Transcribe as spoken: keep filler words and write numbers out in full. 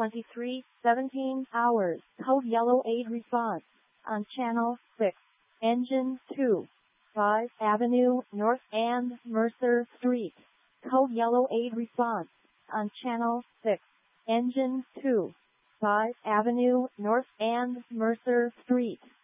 twenty-three seventeen hours. Code Yellow eight response on Channel six. Engine two. five Avenue North and Mercer Street. Code Yellow eight response on Channel six. Engine two. five Avenue North and Mercer Street.